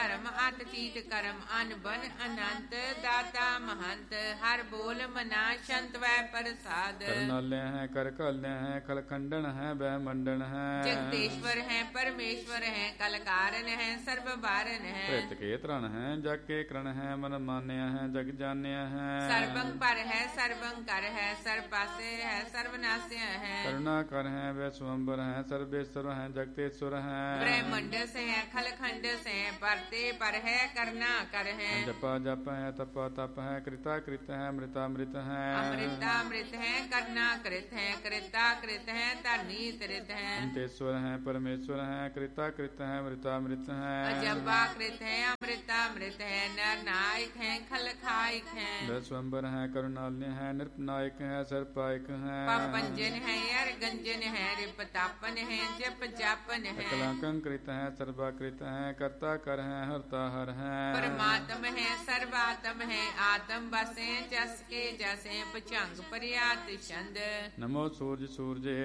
ਧਰਮ ਅਤੀਤ ਕਰਮ ਅਨਬਨ ਅਨੰਤ ਦਾਤਾ ਮਹੰਤ ਹਰ ਬੋਲ ਮਨਾ ਸ਼ੰਤ ਵੈ ਪ੍ਰਸਾਦ ਕਰਨਾਲਿਆ ਹੈ ਕਰ ਘਾਲਿਆ ਹੈ ਖਲਖੰਡਨ ਹੈ ਬਹਿ ਮੰਡਨ ਹੈ ਜਗਦੇਸ਼ਵਰ ਹੈ ਪਰਮੇਸ਼ਵਰ ਹੈ ਕਲਕਾਰਨ ਹੈ ਸਰਬ ਬਾਰਨ ਹੈ ਭ੍ਰਿਤ ਕੇ ਤਰਨ ਹੈ ਜਗ ਕੇ ਕਰਨ ਹੈ ਮਨ ਮਾਨਿਆ ਹੈ ਜਗ ਜਾਣਿਆ ਹੈ ਸਰਬੰ ਪਰ ਹੈ ਸਰਬੰ ਕਰ ਹੈ ਸਰਬ ਪਾਸੇ ਹੈ ਸਰਵਨਾਸਿਆ ਹੈ ਕਰੁਣਾ ਕਰ ਹੈ ਵੈ ਸਵੰਬਰ ਹੈ ਸਰਬੇਸ਼ਵਰ ਹੈ ਜਗਤੇਸ਼ਵਰ ਹੈ ब्रह्मंड से है खलखंड से है परते पर है करना कर है जपा जप है तपा तप है कृता कृत है मृता मृत है अमृतामृत है करना कृत है कृता कृत है धरनी त्रित है अंतेश्वर है परमेश्वर है कृता कृत है मृता मृत है अजबा कृत है अमृतामृत है नर नायक है खलखायक है स्वंबर है करुणाल्य है नृपनायक है सर्पायक है पंजन है यर गंजन है रिपतापन है जप जापन है कलाकं कृत है सर्वाकृत है कर्ता कर है हरता हर है परमात्म है सर्वात्म है आत्म बसे जस के जसे पचंग पर्यात छंद नमो सूर्य सूर्य